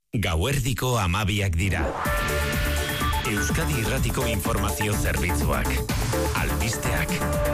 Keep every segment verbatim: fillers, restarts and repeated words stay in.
Gauerdiko hamabiak dira. Euskadi Irratiko Informazio Zerbitzuak. Albisteak.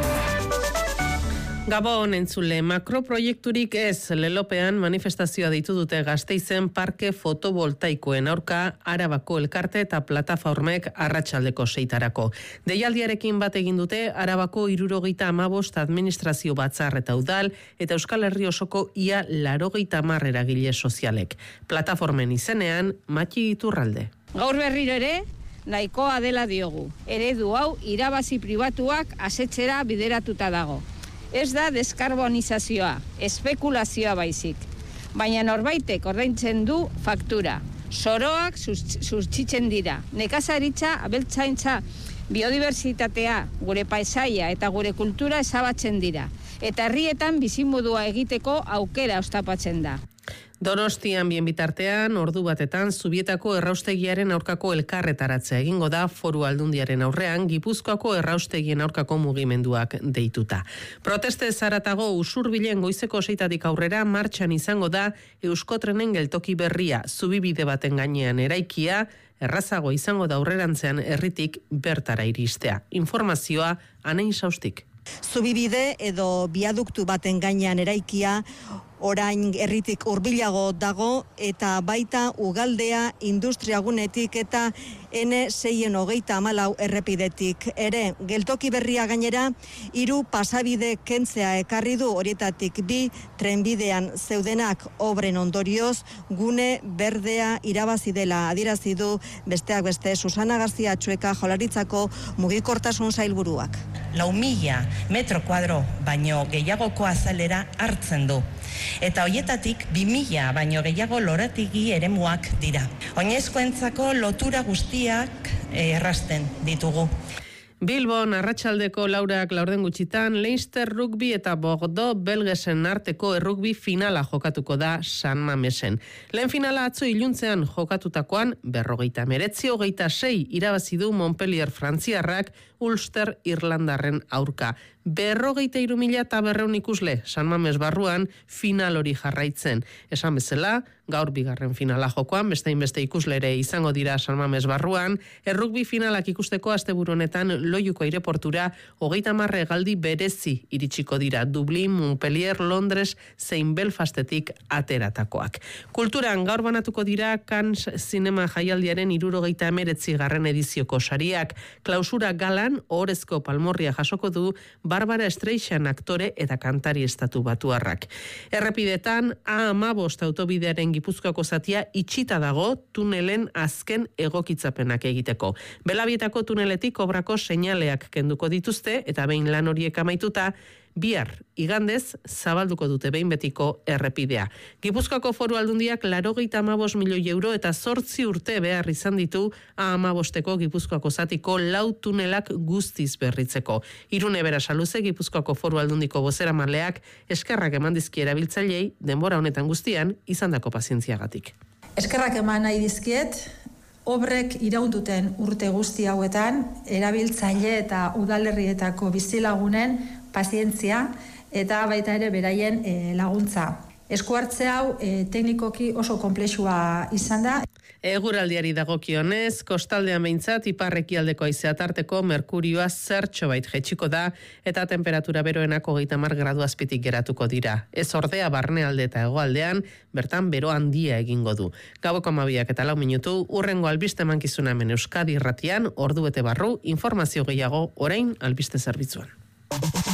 Gabon entzule, makroproiekturik ez lelopean manifestazioa deitu dute Gasteizen parke fotovoltaikoen aurka Arabako elkarte eta plataformek arratsaldeko seitarako. Deialdiarekin bat egin dute Arabako hirurogeita hamabost administrazio batzar eta udal eta Euskal Herri osoko ia laurogeita hamar eragile sozialek. Plataformen izenean, Matxi Iturralde. Gaur berriro ere, nahikoa dela diogu. Eredu hau irabazi pribatuak asetzera bideratuta dago. Ez da deskarbonizazioa, espekulazioa baizik. Baina norbaitek ordaintzen du faktura. Soroak sustzitzen dira. Nekazaritza, abeltzaintza, biodibertsitatea, gure paisaia eta gure kultura ezabatzen dira. Eta herrietan bizimodua egiteko aukera oztapatzen da. Donostian bien bitartean, ordu batetan, Zubietako erraustegiaren aurkako elkarretaratzea egingo da Foru Aldundiaren aurrean, Gipuzkoako erraustegien aurkako mugimenduak deituta. Proteste zaratago Usurbilen goizeko seitatik aurrera martxan izango da Euskotrenen geltoki berria, zubibide baten gainean eraikia, errazago izango da aurrerantzean herritik bertara iristea. Informazioa Anain Saustik. Zubibide edo biaduktu baten gainean eraikia, orain herritik hurbilago dago eta baita ugaldea industriagunetik eta N seien hogeita hamalau errepidetik. Ere, geltoki berria gainera, hiru pasabide kentzea ekarri du, horietatik bi trenbidean zeudenak obren ondorioz, gune berdea irabazi dela adierazi du besteak beste Susana Garzia Txueka Jaurlaritzako mugikortasun sailburuak. Lau mila metro kuadro baino gehiagoko azalera hartzen du. Eta hoietatik bi mila baino gehiago lorategi eremuak dira. Oinezkoentzako lotura guztiak errasten ditugu. Bilbon arratsaldeko laurak laurden gutxitan Leinster Rugby eta Bordeaux Belgesen arteko errugbi finala jokatuko da San Mamesen. Lehen finala atzo iluntzean jokatutakoan berrogeita hemeretzi hogeita sei irabazi du Montpellier frantziarrak Ulster Irlandarren aurka. Berrogeita hiru mila eta berreun ikusle San Mames barruan final hori jarraitzen. Esan bezala, gaur bigarren finala jokoan, bestein beste ikuslere izango dira San Mames barruan, errugbi finalak ikusteko asteburu honetan Loiuko aireportura hogeita hamar hegaldi berezi iritsiko dira Dublin, Montpellier, Londres zein Belfastetik ateratakoak. Kulturan gaur banatuko dira Cannes Zinema Jaialdiaren hirurogeita hemeretzi garren edizioko sariak. Klausura galan ohorezko palmorria jasoko du Barbara Streisand aktore eta kantari estatu batuarrak. Errepidetan A hamabost autobidearen Gipuzkoako zatia itxita dago tunelen azken egokitzapenak egiteko. Belabietako tuneletik obrako seinaleak kenduko dituzte eta behin lan horiek amaituta, bihar igandez zabalduko dute behin betiko errepidea. Gipuzkoako Foru Aldundiak laurogeita hamabost milioi euro eta zortzi urte behar izan ditu A hamabosteko Gipuzkoako zatiko lau tunelak guztiz berritzeko. Irune Berasaluze Gipuzkoako Foru Aldundiko bozeramaileak eskerrak eman dizkie erabiltzaileei denbora honetan guztian izandako pazientziagatik. Eskerrak eman nahi dizkiet, obrek iraunduten urte guzti hauetan, erabiltzaile eta udalerrietako bizilagunen pazientzia eta baita ere beraien e, laguntza. Esku hartze hau e, teknikoki oso konplexua izan da. Eguraldiari dagokionez, kostaldean behintzat iparrekialdeko haizea tarteko merkurioa zertxo bait jaitsiko da eta temperatura beroenako hogeita hamar gradu azpitik geratuko dira. Ez ordea barnealde eta hegoaldean bertan bero handia egingo du. Gaueko hamabiak eta lau minutu, urrengo albiste emankizuna hemen Euskadi Irratian, ordu bete barru, informazio gehiago orain albiste zerbitzuan.